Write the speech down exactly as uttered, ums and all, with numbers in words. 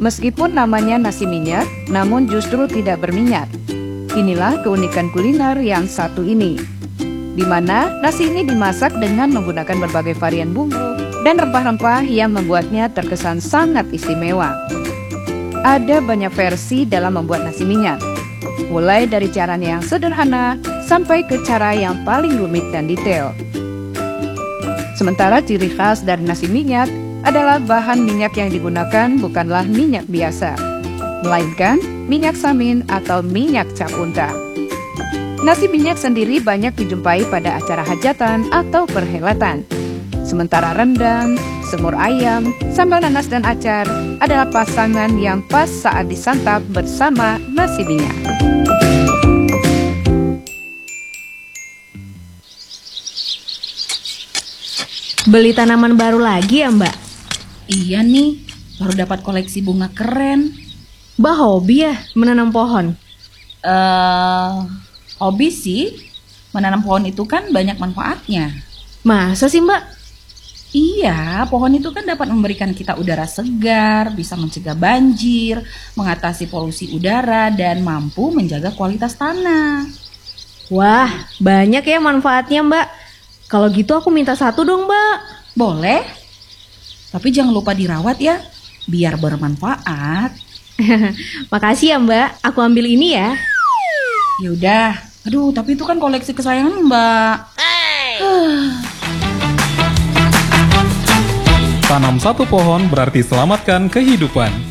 Meskipun namanya nasi minyak, namun justru tidak berminyak. Inilah keunikan kuliner yang satu ini, di mana nasi ini dimasak dengan menggunakan berbagai varian bumbu dan rempah-rempah yang membuatnya terkesan sangat istimewa. Ada banyak versi dalam membuat nasi minyak, mulai dari caranya yang sederhana sampai ke cara yang paling rumit dan detail. Sementara ciri khas dari nasi minyak adalah bahan minyak yang digunakan bukanlah minyak biasa, melainkan minyak samin atau minyak cap unta. Nasi minyak sendiri banyak dijumpai pada acara hajatan atau perhelatan. Sementara rendang, semur ayam, sambal nanas dan acar adalah pasangan yang pas saat disantap bersama nasi minyak. Beli tanaman baru lagi ya, Mbak? Iya nih, baru dapat koleksi bunga keren. Mbak hobi ya menanam pohon? Eh, hobi sih. Menanam pohon itu kan banyak manfaatnya. Masa sih, Mbak? Iya, pohon itu kan dapat memberikan kita udara segar, bisa mencegah banjir, mengatasi polusi udara, dan mampu menjaga kualitas tanah. Wah, banyak ya manfaatnya, Mbak. Kalau gitu aku minta satu dong, Mbak. Boleh? Tapi jangan lupa dirawat ya, biar bermanfaat. Makasih ya, Mbak. Aku ambil ini ya. Yaudah, aduh tapi itu kan koleksi kesayangan Mbak. Hey. Tanam satu pohon berarti selamatkan kehidupan.